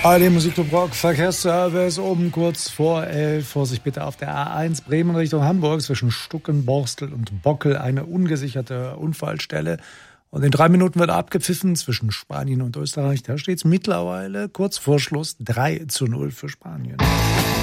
ARD Musikclub Rock, Verkehrsservice, oben kurz vor 11. Vorsicht bitte auf der A1 Bremen Richtung Hamburg zwischen Stucken, Borstel und Bockel eine ungesicherte Unfallstelle. Und in 3 Minuten wird abgepfiffen zwischen Spanien und Österreich. Da steht es mittlerweile kurz vor Schluss 3:0 für Spanien.